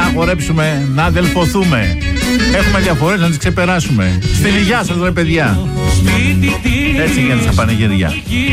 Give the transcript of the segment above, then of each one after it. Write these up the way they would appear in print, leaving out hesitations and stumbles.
να χορέψουμε, να αδελφωθούμε. Έχουμε διαφορές να τις ξεπεράσουμε. Στην υγειά σας ρε παιδιά. Έτσι γίνεται στα πανηγυριά.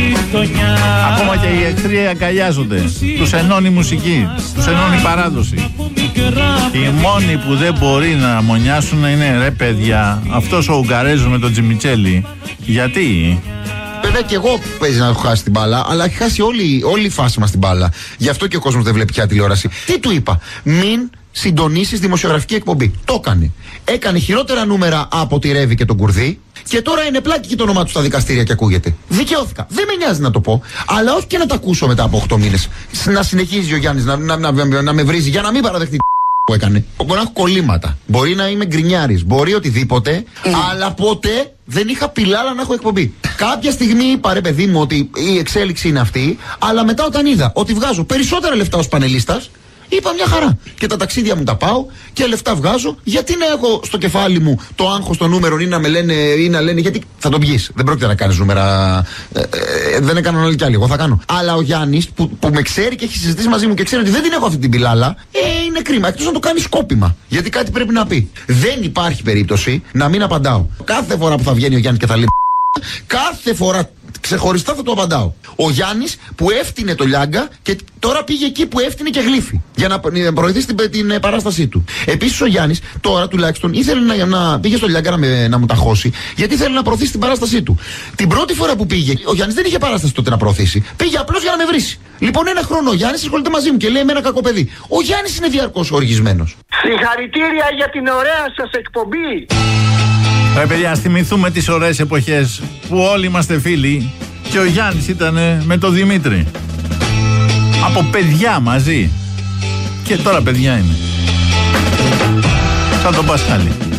Ακόμα και οι εχθροί αγκαλιάζονται. Τους ενώνει η μουσική, τους ενώνει η παράδοση. Οι μόνοι που δεν μπορεί να μονιάσουν είναι ρε παιδιά, αυτός ο Ουγγαρέζος με τον Τζιμιτσέλη. Γιατί? Βέβαια και εγώ παίζει να έχω χάσει την μπάλα, αλλά έχει χάσει όλη η φάση μας την μπάλα. Γι' αυτό και ο κόσμος δεν βλέπει πια τηλεόραση. Τι του είπα? Μην συντονίσεις δημοσιογραφική εκπομπή. Το έκανε. Έκανε χειρότερα νούμερα από τη Ρέβη και τον Κουρδί. Και τώρα είναι πλάκι και το όνομά του στα δικαστήρια και ακούγεται. Δικαιώθηκα. Δεν με νοιάζει να το πω. Αλλά όχι και να το ακούσω μετά από 8 μήνες. Να συνεχίζει ο Γιάννης να με βρίζει για να μην παραδεχτεί που έκανε. Μπορεί να έχω κολλήματα. Μπορεί να είμαι γκρινιάρης. Μπορεί οτιδήποτε. Αλλά ποτέ δεν είχα πιλάλα να έχω εκπομπή. Κάποια στιγμή είπα ρε παιδί μου ότι η εξέλιξη είναι αυτή. Αλλά μετά όταν είδα ότι βγάζω περισσότερα λεφτά ως πανελίστας, είπα μια χαρά. Και τα ταξίδια μου τα πάω και λεφτά βγάζω. Γιατί να έχω στο κεφάλι μου το άγχος των νούμερων ή να με λένε ή να λένε? Γιατί θα τον πιείς. Δεν πρόκειται να κάνεις νούμερα. Δεν έκαναν όλοι κι άλλοι. Εγώ θα κάνω. Αλλά ο Γιάννης που με ξέρει και έχει συζητήσει μαζί μου και ξέρει ότι δεν την έχω αυτή την πιλάλα, είναι κρίμα. Εκτός να το κάνει σκόπιμα. Γιατί κάτι πρέπει να πει. Δεν υπάρχει περίπτωση να μην απαντάω. Κάθε φορά που θα βγαίνει ο Γιάννης και θα λέει κάθε φορά ξεχωριστά θα το απαντάω. Ο Γιάννης που έφτιανε το Λιάγκα και τώρα πήγε εκεί που έφτιανε και γλύφει για να προωθήσει την παράστασή του. Επίσης ο Γιάννης τώρα τουλάχιστον ήθελε να πήγε στο Λιάγκα να μου τα χώσει, γιατί ήθελε να προωθήσει την παράστασή του. Την πρώτη φορά που πήγε, ο Γιάννης δεν είχε παράσταση τότε να προωθήσει. Πήγε απλώς για να με βρίσει. Λοιπόν, ένα χρόνο ο Γιάννης ασχολείται μαζί μου και λέει: είμαι ένα κακό παιδί. Ο Γιάννης είναι διαρκώς οργισμένος. Συγχαρητήρια για την ωραία σας εκπομπή. Ρε παιδιά, ας θυμηθούμε τις ωραίες εποχές που όλοι είμαστε φίλοι και ο Γιάννης ήταν με τον Δημήτρη. Από παιδιά μαζί. Και τώρα παιδιά είναι. Σαν τον Πασχάλη.